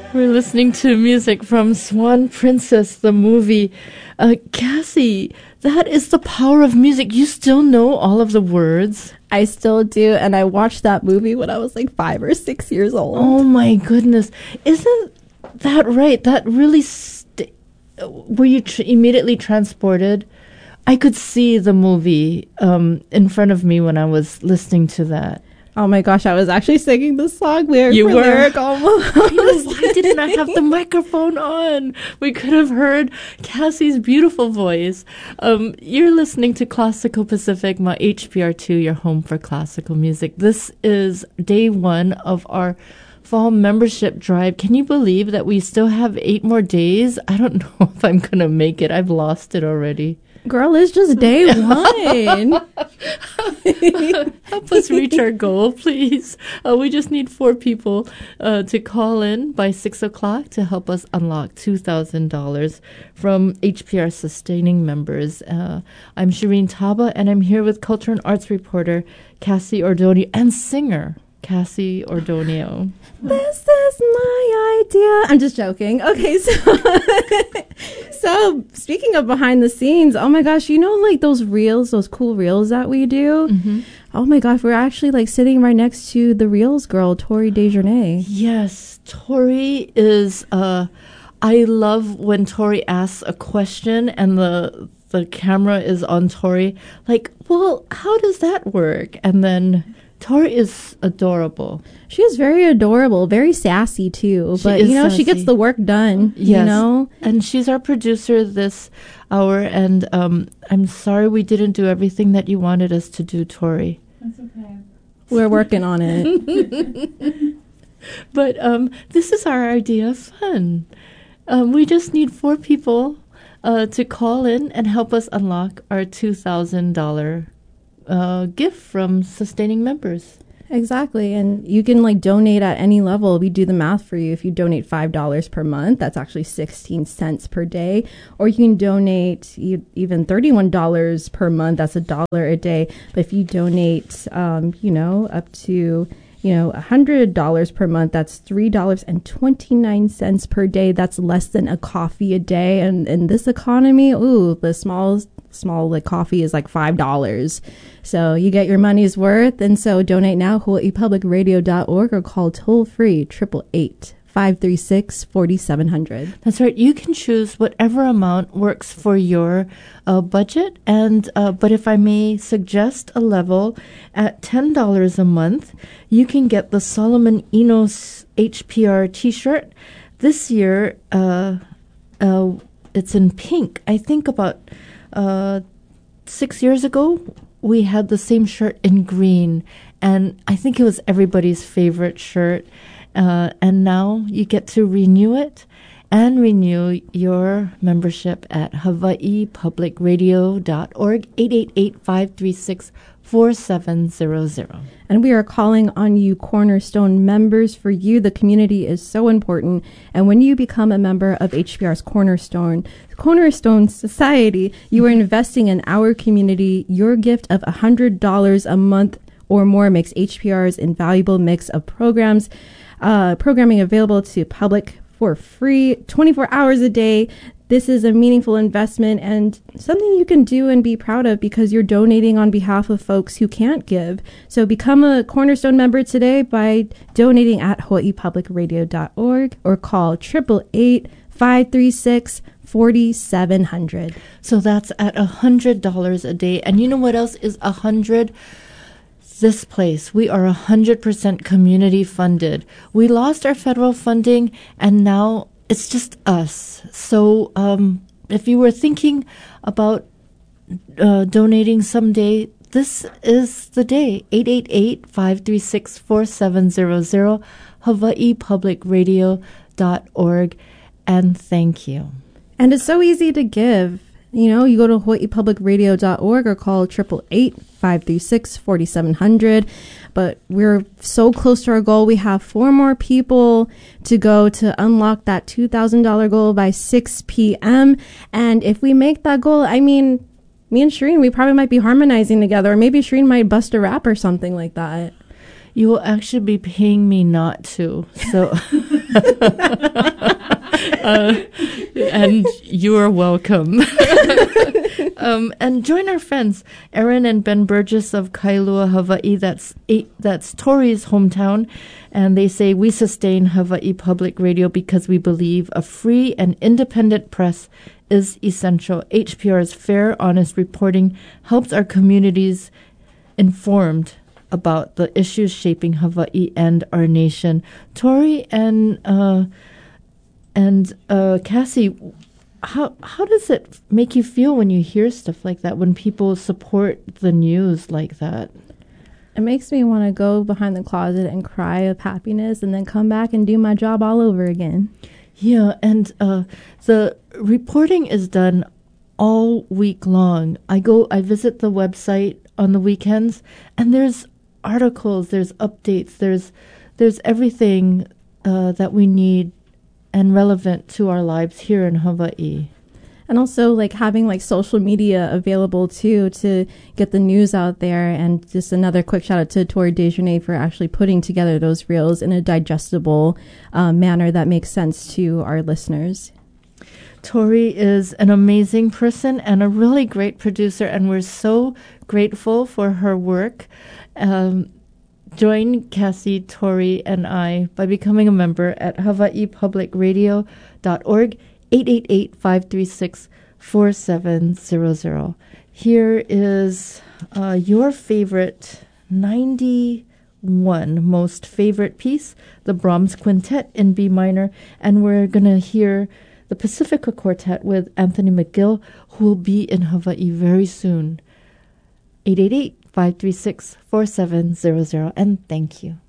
We're listening to music from Swan Princess, the movie. Cassie, that is the power of music. You still know all of the words? I still do, and I watched that movie when I was like 5 or 6 years old. Oh my goodness. Isn't that right? That really... were you immediately transported? I could see the movie in front of me when I was listening to that. Oh my gosh, I was actually singing the song lyric you for were? lyric almost. Why didn't I have the microphone on? We could have heard Cassie's beautiful voice. You're listening to Classical Pacific, my HPR2, your home for classical music. This is day 1 of our fall membership drive. Can you believe that we still have 8 more days? I don't know if I'm going to make it. I've lost it already. Girl, it's just day 1. Help us reach our goal, please. We just need 4 people to call in by 6 o'clock to help us unlock $2,000 from HPR sustaining members. I'm Shireen Taba, and I'm here with culture and arts reporter Cassie Ordonio and singer Cassie Ordonio. This is my idea. I'm just joking. Okay, so speaking of behind the scenes, oh my gosh, you know, like those reels, those cool reels that we do? Mm-hmm. Oh my gosh, we're actually like sitting right next to the reels girl, Tori Desjournais. Yes, Tori is, I love when Tori asks a question and the camera is on Tori. Like, well, how does that work? And then Tori is adorable. She is very adorable, very sassy too. But, you know, sassy. She gets the work done, yes. You know? And she's our producer this hour. And I'm sorry we didn't do everything that you wanted us to do, Tori. That's okay. We're working on it. But this is our idea of fun. We just need 4 people to call in and help us unlock our $2,000 gift from sustaining members. Exactly. And you can like donate at any level. We do the math for you. If you donate $5 per month, that's actually 16 cents per day. Or you can donate even $31 per month. That's $1 a day. But if you donate, up to, $100 per month, that's $3.29 per day. That's less than a coffee a day. And in this economy, the small like coffee is like $5. So you get your money's worth. And so donate now, hawaiipublicradio.org, or call toll free 888-536-4700. That's right. You can choose whatever amount works for your budget. And but if I may suggest a level, at $10 a month, you can get the Solomon Enos HPR t-shirt. This year, it's in pink. I think about 6 years ago, we had the same shirt in green, and I think it was everybody's favorite shirt. And now you get to renew it and renew your membership at hawaiipublicradio.org, 888-536-4700. And we are calling on you, Cornerstone members. For you, the community is so important. And when you become a member of HPR's Cornerstone Society, you are investing in our community. Your gift of $100 a month or more makes HPR's invaluable mix of programming available to public for free, 24 hours a day. This is a meaningful investment and something you can do and be proud of because you're donating on behalf of folks who can't give. So become a Cornerstone member today by donating at hawaiipublicradio.org or call 888-536-4700. So that's at $100 a day. And you know what else is 100? This place. We are 100% community funded. We lost our federal funding and now it's just us. So if you were thinking about donating someday, this is the day. 888-536-4700, hawaiipublicradio.org. And thank you. And it's so easy to give. You know, you go to hawaiipublicradio.org or call 888-536-4700. But we're so close to our goal. We have 4 more people to go to unlock that $2,000 goal by 6 p.m. And if we make that goal, I mean, me and Shireen, we probably might be harmonizing together. Or maybe Shireen might bust a rap or something like that. You will actually be paying me not to. So, and you are welcome. And join our friends, Erin and Ben Burgess of Kailua, Hawaii. That's Tori's hometown. And they say, we sustain Hawaii Public Radio because we believe a free and independent press is essential. HPR's fair, honest reporting helps our communities informed about the issues shaping Hawaii and our nation. Tori and Cassie, how does it make you feel when you hear stuff like that, when people support the news like that? It makes me want to go behind the closet and cry of happiness and then come back and do my job all over again. Yeah, and the reporting is done all week long. I visit the website on the weekends, and there's articles, there's updates, there's everything that we need and relevant to our lives here in Hawaii. And also like having like social media available too to get the news out there. And just another quick shout out to Tori Desjardins for actually putting together those reels in a digestible manner that makes sense to our listeners. Tori is an amazing person and a really great producer, and we're so grateful for her work. Join Cassie, Tori, and I by becoming a member at hawaiipublicradio.org, 888-536-4700. Here is your favorite 91 most favorite piece, the Brahms Quintet in B minor, and we're going to hear the Pacifica Quartet with Anthony McGill, who will be in Hawaii very soon. 888-536-4700, and thank you.